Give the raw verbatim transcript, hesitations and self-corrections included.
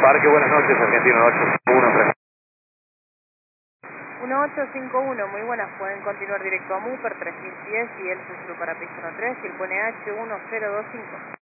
Parque, buenas noches, Argentino ocho uno tres. uno ocho cinco uno, muy buenas, pueden continuar directo a Muper tres mil pies y el Zulu para pista uno tres y el pone H uno cero dos cinco.